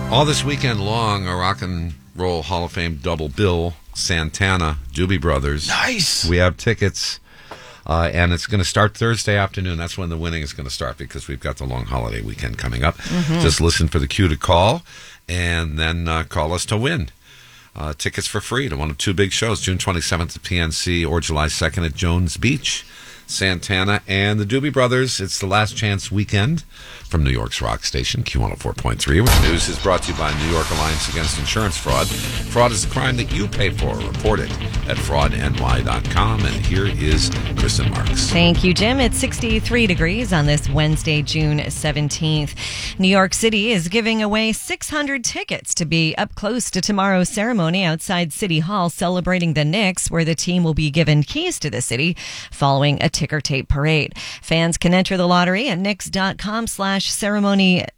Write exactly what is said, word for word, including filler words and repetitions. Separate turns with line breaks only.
All this weekend long, a Rock and Roll Hall of Fame double bill, Santana, Doobie Brothers.
Nice.
We have tickets, uh, and it's going to start Thursday afternoon. That's when the winning is going to start because we've got the long holiday weekend coming up. Mm-hmm. Just listen for the cue to call, and then uh, call us to win. Uh, tickets for free to one of two big shows, June twenty-seventh at P N C or July second at Jones Beach. Santana and the Doobie Brothers. It's the last chance weekend from New York's rock station, Q one oh four point three. Which news is brought to you by New York Alliance Against Insurance Fraud. Fraud is the crime that you pay for. Report it at fraud n y dot com. And here is Kristen Marks.
Thank you, Jim. It's sixty-three degrees on this Wednesday, June seventeenth. New York City is giving away six hundred tickets to be up close to tomorrow's ceremony outside City Hall celebrating the Knicks, where the team will be given keys to the city following a ticker tape parade. Fans can enter the lottery at knicks dot com slash ceremony